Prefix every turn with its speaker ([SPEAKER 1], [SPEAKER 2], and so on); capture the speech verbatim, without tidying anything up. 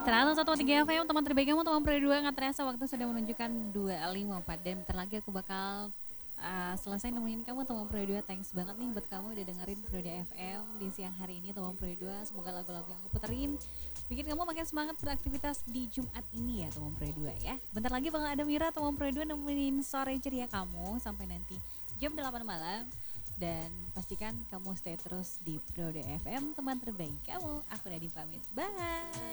[SPEAKER 1] seratus satu koma tiga F M, teman terbaik kamu, teman Pro dua. Nggak terasa waktu sudah menunjukkan dua lima empat. Dan bentar lagi aku bakal uh, selesai nemenin kamu, teman Pro dua. Thanks banget nih buat kamu udah dengerin Pro dua F M di siang hari ini, teman Pro dua. Semoga lagu-lagu yang aku puterin bikin kamu makin semangat beraktivitas di Jumat ini ya, teman Pro dua ya. Bentar lagi bakal ada Mira, teman Pro dua, nemenin sore ceria kamu sampai nanti jam delapan malam. Dan pastikan kamu stay terus di Pro dua F M, teman terbaik kamu. Aku Nadine pamit. Bye.